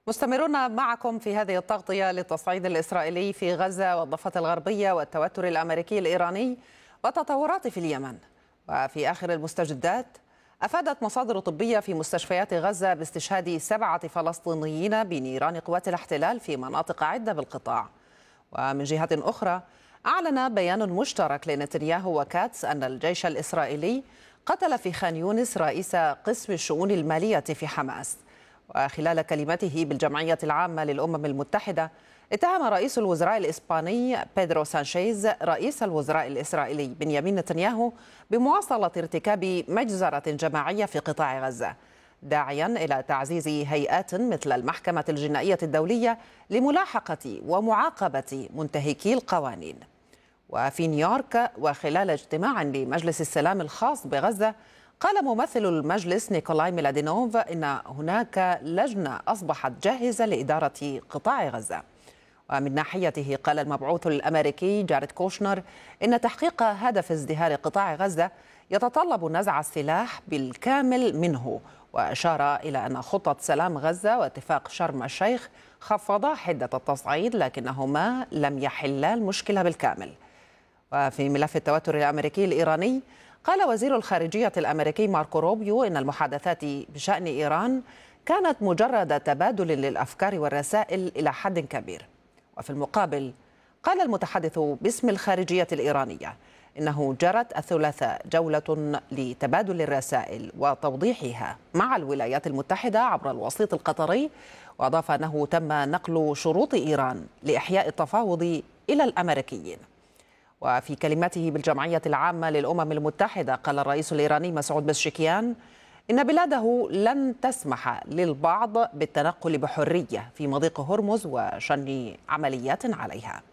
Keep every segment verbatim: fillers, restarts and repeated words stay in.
مستمرون معكم في هذه التغطية للتصعيد الإسرائيلي في غزة والضفة الغربية والتوتر الأمريكي الإيراني والتطورات في اليمن. وفي آخر المستجدات، أفادت مصادر طبية في مستشفيات غزة باستشهاد سبعة فلسطينيين بنيران قوات الاحتلال في مناطق عدة بالقطاع. ومن جهة أخرى، أعلن بيان مشترك لنتنياهو وكاتس أن الجيش الإسرائيلي قتل في خان يونس رئيس قسم الشؤون المالية في حماس. وخلال كلمته بالجمعية العامة للأمم المتحدة، اتهم رئيس الوزراء الإسباني بيدرو سانشيز رئيس الوزراء الإسرائيلي بنيامين نتنياهو بمواصلة ارتكاب مجزرة جماعية في قطاع غزة، داعيا إلى تعزيز هيئات مثل المحكمة الجنائية الدولية لملاحقة ومعاقبة منتهكي القوانين. وفي نيويورك وخلال اجتماع لمجلس السلام الخاص بغزة، قال ممثل المجلس نيكولاي ميلادينوف إن هناك لجنة أصبحت جاهزة لإدارة قطاع غزة. ومن ناحيته، قال المبعوث الأمريكي جاريد كوشنر إن تحقيق هدف ازدهار قطاع غزة يتطلب نزع السلاح بالكامل منه، وأشار إلى أن خطة سلام غزة واتفاق شرم الشيخ خفضا حدة التصعيد لكنهما لم يحلا المشكلة بالكامل. وفي ملف التوتر الأمريكي الإيراني، قال وزير الخارجية الأمريكي ماركو روبيو إن المحادثات بشأن إيران كانت مجرد تبادل للأفكار والرسائل إلى حد كبير. وفي المقابل، قال المتحدث باسم الخارجية الإيرانية إنه جرت الثلاثاء جولة لتبادل الرسائل وتوضيحها مع الولايات المتحدة عبر الوسيط القطري، وأضاف أنه تم نقل شروط إيران لإحياء التفاوض إلى الأمريكيين. وفي كلمته بالجمعية العامة للأمم المتحدة، قال الرئيس الإيراني مسعود بزشكيان إن بلاده لن تسمح للبعض بالتنقل بحرية في مضيق هرمز وشن عمليات عليها.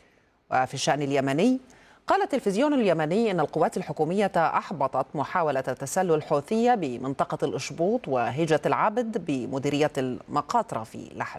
وفي الشأن اليمني، قال التلفزيون اليمني إن القوات الحكومية أحبطت محاولة تسلل حوثية بمنطقة الأشبوط وهجة العبد بمديرية المقاطرة في لحج.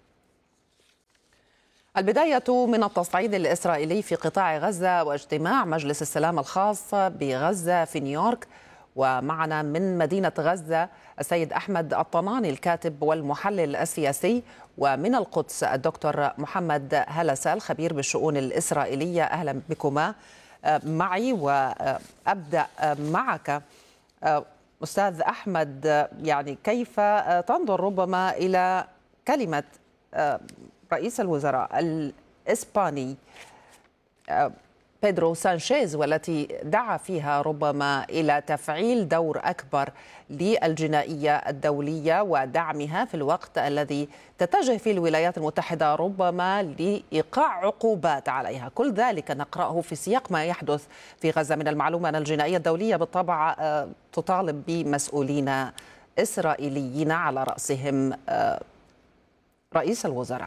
البداية من التصعيد الإسرائيلي في قطاع غزة واجتماع مجلس السلام الخاص بغزة في نيويورك. ومعنا من مدينة غزة السيد أحمد الطناني الكاتب والمحلل السياسي، ومن القدس الدكتور محمد هلسة الخبير بالشؤون الإسرائيلية. أهلا بكما معي. وأبدأ معك أستاذ أحمد، يعني كيف تنظر ربما إلى كلمة رئيس الوزراء الإسباني بيدرو سانشيز والتي دعا فيها ربما إلى تفعيل دور أكبر للجنائية الدولية ودعمها في الوقت الذي تتجه فيه الولايات المتحدة ربما لإيقاع عقوبات عليها؟ كل ذلك نقرأه في سياق ما يحدث في غزة. من المعلوم أن الجنائية الدولية بالطبع تطالب بمسؤولين إسرائيليين على رأسهم رئيس الوزراء.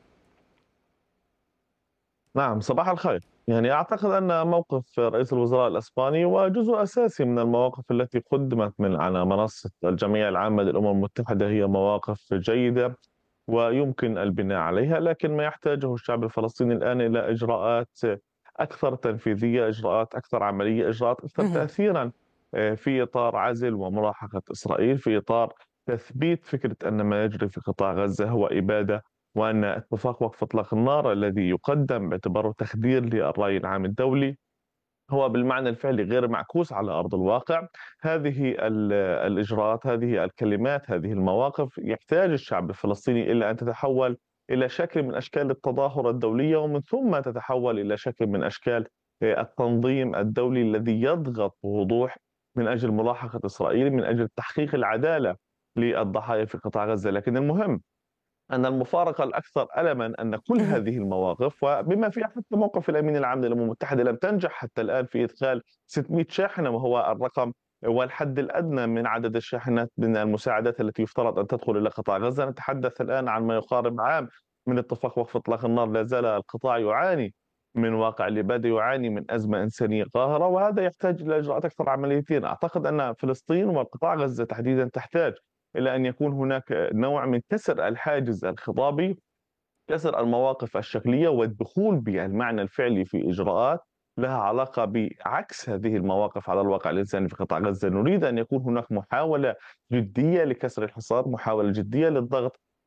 نعم، صباح الخير. يعني أعتقد أن موقف رئيس الوزراء الإسباني وجزء أساسي من المواقف التي قدمت من على منصة الجمعية العامة للأمم المتحدة، هي مواقف جيدة ويمكن البناء عليها، لكن ما يحتاجه الشعب الفلسطيني الآن إلى إجراءات أكثر تنفيذية، إجراءات أكثر عملية، إجراءات أكثر تأثيرا في إطار عزل وملاحقة إسرائيل، في إطار تثبيت فكرة أن ما يجري في قطاع غزة هو إبادة، وأن اتفاق وقف إطلاق النار الذي يقدم باعتباره تخدير للرأي العام الدولي هو بالمعنى الفعلي غير معكوس على أرض الواقع. هذه الإجراءات، هذه الكلمات، هذه المواقف يحتاج الشعب الفلسطيني إلى أن تتحول إلى شكل من أشكال التظاهرة الدولية، ومن ثم تتحول إلى شكل من أشكال التنظيم الدولي الذي يضغط بوضوح من أجل ملاحقة إسرائيل، من أجل تحقيق العدالة للضحايا في قطاع غزة. لكن المهم أن المفارقة الأكثر ألمًا أن كل هذه المواقف، وبما فيها حتى موقف الأمين العام للأمم المتحدة، لم تنجح حتى الآن في إدخال ستمائة شاحنة، وهو الرقم والحد الأدنى من عدد الشاحنات من المساعدات التي يفترض أن تدخل إلى قطاع غزة. نتحدث الآن عن ما يقارب عام من اتفاق وقف إطلاق النار، لا زال القطاع يعاني من واقع الإبادة، يعاني من أزمة إنسانية قاهرة، وهذا يحتاج إلى إجراءات أكثر عمليتين. أعتقد أن فلسطين وقطاع غزة تحديدًا تحتاج إلى أن يكون هناك نوع من كسر الحاجز الخطابي، كسر المواقف الشكلية، والدخول بالمعنى الفعلي في إجراءات لها علاقة بعكس هذه المواقف على الواقع الإنساني في قطاع غزة. نريد أن يكون هناك محاولة جدية لكسر الحصار، محاولة جدية للضغط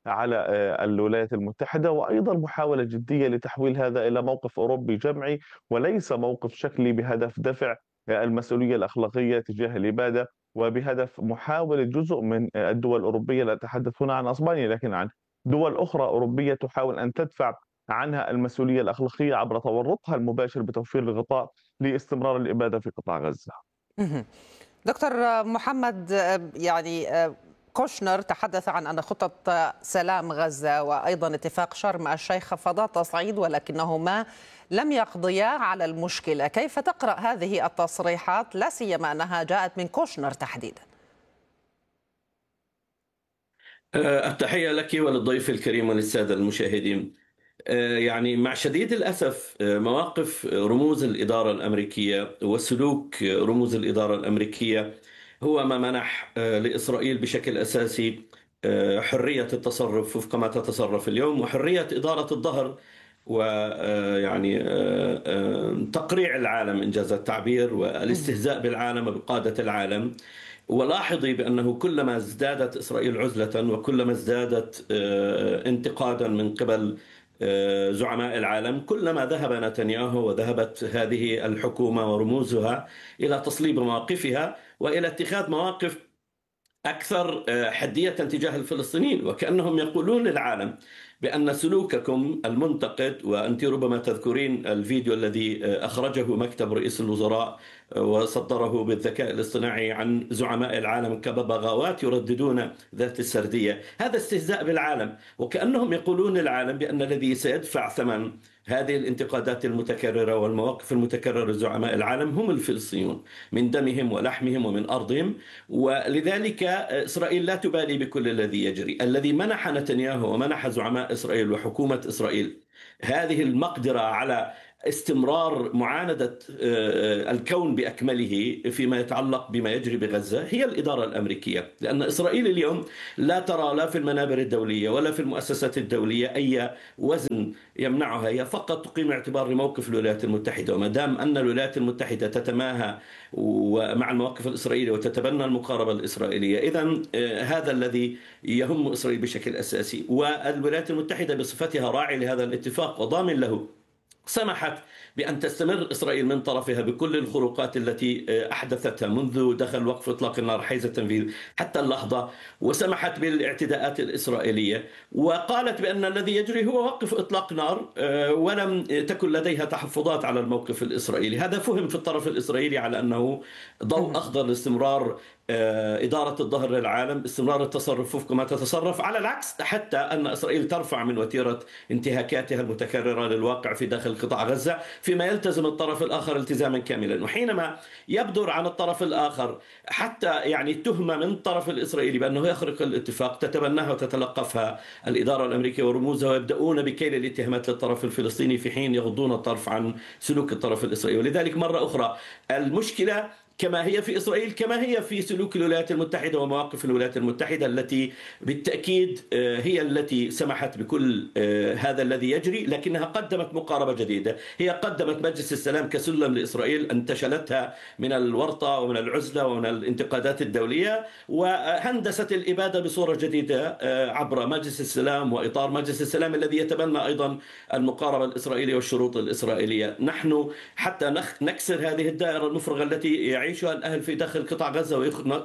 على الولايات المتحدة، وأيضا محاولة جدية لتحويل هذا إلى موقف أوروبي جمعي وليس موقف شكلي بهدف دفع المسؤولية الأخلاقية تجاه الإبادة، وبهدف محاولة جزء من الدول الأوروبية، لا أتحدث هنا عن أسبانيا لكن عن دول أخرى أوروبية تحاول أن تدفع عنها المسؤولية الأخلاقية عبر تورطها المباشر بتوفير الغطاء لاستمرار الإبادة في قطاع غزة. دكتور محمد، يعني كوشنر تحدث عن أن خطة سلام غزة وأيضا اتفاق شرم الشيخ خفضا تصعيد ولكنهما لم يقضيا على المشكلة. كيف تقرأ هذه التصريحات لا سيما أنها جاءت من كوشنر تحديدا؟ التحية لك وللضيف الكريم وللسادة المشاهدين. يعني مع شديد الأسف مواقف رموز الإدارة الأمريكية وسلوك رموز الإدارة الأمريكية هو ما منح لإسرائيل بشكل أساسي حرية التصرف وفق ما تتصرف اليوم، وحرية إدارة الظهر ويعني تقريع العالم إنجاز التعبير والاستهزاء بالعالم وبقادة العالم. ولاحظي بأنه كلما ازدادت إسرائيل عزلة وكلما ازدادت انتقادا من قبل زعماء العالم كلما ذهب نتنياهو وذهبت هذه الحكومة ورموزها إلى تصليب مواقفها وإلى اتخاذ مواقف أكثر حدية تجاه الفلسطينيين، وكأنهم يقولون للعالم بأن سلوككم المنتقد، وأنت ربما تذكرين الفيديو الذي أخرجه مكتب رئيس الوزراء وصدره بالذكاء الاصطناعي عن زعماء العالم كببغاوات يرددون ذات السردية، هذا استهزاء بالعالم، وكأنهم يقولون للعالم بأن الذي سيدفع ثمن هذه الانتقادات المتكررة والمواقف المتكررة لزعماء العالم هم الفلسطينيون من دمهم ولحمهم ومن أرضهم. ولذلك إسرائيل لا تبالي بكل الذي يجري. الذي منح نتنياهو ومنح زعماء إسرائيل وحكومة إسرائيل هذه المقدرة على استمرار معاندة الكون بأكمله فيما يتعلق بما يجري بغزة هي الإدارة الأمريكية، لأن إسرائيل اليوم لا ترى لا في المنابر الدولية ولا في المؤسسات الدولية أي وزن يمنعها، هي فقط تقيم اعتبار لموقف الولايات المتحدة. وما دام أن الولايات المتحدة تتماهى مع المواقف الإسرائيلية وتتبنى المقاربة الإسرائيلية، إذن هذا الذي يهم إسرائيل بشكل أساسي. والولايات المتحدة بصفتها راعي لهذا الاتفاق وضامن له سمحت بأن تستمر إسرائيل من طرفها بكل الخروقات التي أحدثتها منذ دخل وقف إطلاق النار حيز التنفيذ حتى اللحظة، وسمحت بالاعتداءات الإسرائيلية، وقالت بأن الذي يجري هو وقف إطلاق نار، ولم تكن لديها تحفظات على الموقف الإسرائيلي. هذا فهم في الطرف الإسرائيلي على أنه ضوء أخضر لاستمرار إدارة الظهر للعالم، استمرار التصرف وفق ما تتصرف، على العكس حتى أن إسرائيل ترفع من وتيرة انتهاكاتها المتكررة للواقع في داخل قطاع غزة، فيما يلتزم الطرف الآخر التزاما كاملا. وحينما يبدر عن الطرف الآخر حتى يعني تهمة من الطرف الإسرائيلي بأنه يخرق الاتفاق تتبناها وتتلقفها الإدارة الأمريكية ورموزها، ويبدأون بكيل الاتهامات للطرف الفلسطيني في حين يغضون الطرف عن سلوك الطرف الإسرائيلي. ولذلك مرة أخرى المشكلة كما هي في إسرائيل كما هي في سلوك الولايات المتحدة ومواقف الولايات المتحدة التي بالتأكيد هي التي سمحت بكل هذا الذي يجري، لكنها قدمت مقاربة جديدة. هي قدمت مجلس السلام كسلم لإسرائيل انتشلتها من الورطة ومن العزلة ومن الانتقادات الدولية، وهندست الإبادة بصورة جديدة عبر مجلس السلام وإطار مجلس السلام الذي يتبنى أيضا المقاربة الإسرائيلية والشروط الإسرائيلية. نحن حتى نكسر هذه الدائرة المفرغة التي يعيشها الأهل في داخل قطاع غزة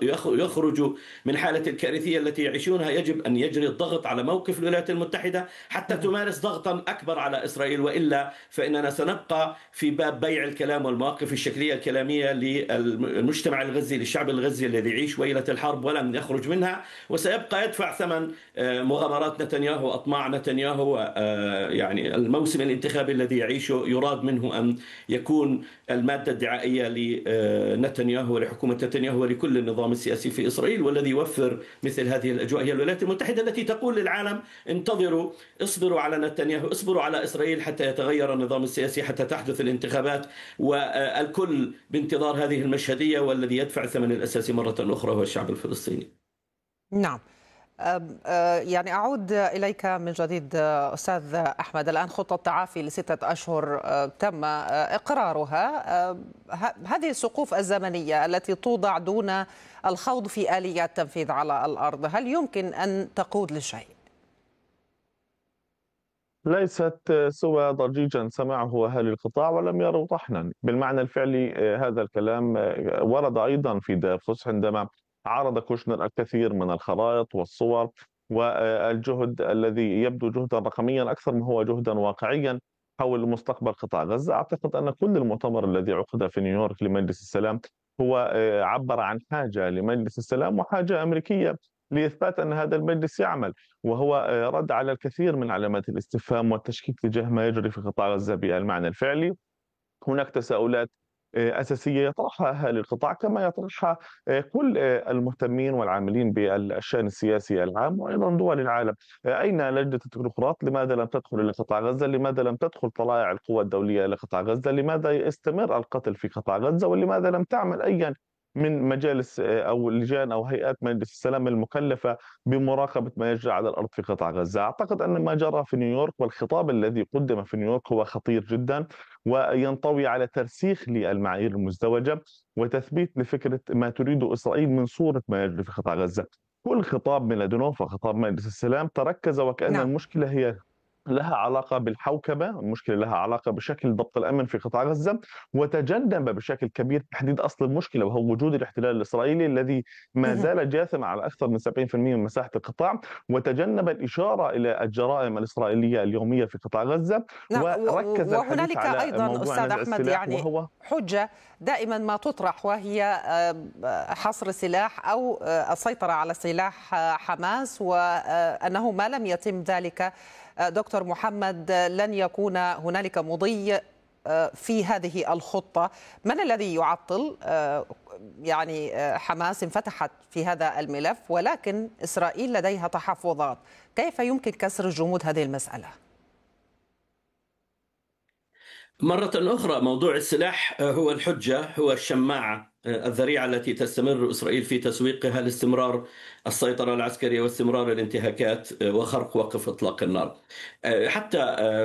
ويخرجوا من حالة الكارثية التي يعيشونها، يجب أن يجري الضغط على موقف الولايات المتحدة حتى تمارس ضغطا أكبر على إسرائيل، وإلا فإننا سنبقى في باب بيع الكلام والمواقف الشكلية الكلامية للمجتمع الغزي للشعب الغزي الذي يعيش ويلة الحرب ولم يخرج منها، وسيبقى يدفع ثمن مغامرات نتنياهو وأطماع نتنياهو. يعني الموسم الانتخابي الذي يعيشه يراد منه أن يكون المادة الدعائية لنتنياهو ولحكومة نتنياهو ولكل النظام السياسي في إسرائيل. والذي يوفر مثل هذه الأجواء هي الولايات المتحدة التي تقول للعالم انتظروا، اصبروا على نتنياهو، اصبروا على إسرائيل حتى يتغير النظام السياسي، حتى تحدث الانتخابات، والكل بانتظار هذه المشهدية. والذي يدفع الثمن الأساسي مرة أخرى هو الشعب الفلسطيني. نعم، يعني أعود إليك من جديد أستاذ أحمد. الآن خطة تعافي لستة أشهر تم إقرارها. هذه السقوف الزمنية التي توضع دون الخوض في آليات تنفيذ على الأرض، هل يمكن أن تقود لشيء؟ ليست سوى ضجيجا سمعه أهالي القطاع ولم يروا طحنا بالمعنى الفعلي. آه، هذا الكلام آه، ورد أيضا في دارفوس عندما عرض كوشنر الكثير من الخرائط والصور والجهد الذي يبدو جهدا رقميا أكثر ما هو جهدا واقعيا حول مستقبل قطاع غزة. أعتقد أن كل المؤتمر الذي عقد في نيويورك لمجلس السلام هو آه، عبر عن حاجة لمجلس السلام وحاجة أمريكية لإثبات أن هذا المجلس يعمل، وهو آه، رد على الكثير من علامات الاستفهام والتشكيك تجاه ما يجري في قطاع غزة بالمعنى الفعلي. هناك تساؤلات آه، أساسية يطرحها أهالي القطاع كما يطرحها آه، كل آه، المهتمين والعاملين بالشأن السياسي العام وأيضا دول العالم. آه، أين لجنة التكنوقراط؟ لماذا لم تدخل إلى قطاع غزة؟ لماذا لم تدخل طلائع القوى الدولية إلى قطاع غزة؟ لماذا يستمر القتل في قطاع غزة؟ ولماذا لم تعمل أي من مجالس آه، أو لجان أو هيئات مجلس السلام المكلفة بمراقبة ما يجري على الأرض في قطاع غزة؟ أعتقد أن ما جرى في نيويورك والخطاب الذي قدم في نيويورك هو خطير جدا، وينطوي على ترسيخ للمعايير المزدوجة وتثبيت لفكرة ما تريده إسرائيل من صورة ما يجري في قطاع غزة. كل خطاب من لدنوف وخطاب مجلس السلام تركز وكأن نعم. المشكلة هي لها علاقة بالحوكمة، المشكلة لها علاقة بشكل ضبط الأمن في قطاع غزة، وتجنب بشكل كبير تحديد أصل المشكلة وهو وجود الاحتلال الإسرائيلي الذي ما مهم. زال جاثم على أكثر من سبعين بالمئة من مساحة القطاع، وتجنب الإشارة إلى الجرائم الإسرائيلية اليومية في قطاع غزة، نعم، و- وركز و- الحديث وهنالك على أيضا موضوع أستاذ نزع أحمد السلاح يعني وهو حجة دائما ما تطرح، وهي آه، حصر السلاح أو آه، السيطرة على سلاح آه، حماس، وأنه ما لم يتم ذلك آه، دكتور محمد آه، لن يكون هنالك مضي آه، في هذه الخطة. من الذي يعطل؟ آه، يعني آه، حماس انفتحت في هذا الملف، ولكن إسرائيل لديها تحفظات. كيف يمكن كسر جمود هذه المسألة؟ مرة أخرى موضوع السلاح هو الحجة، هو الشماعة، الذريعة التي تستمر إسرائيل في تسويقها لاستمرار السيطرة العسكرية واستمرار الانتهاكات وخرق وقف إطلاق النار. حتى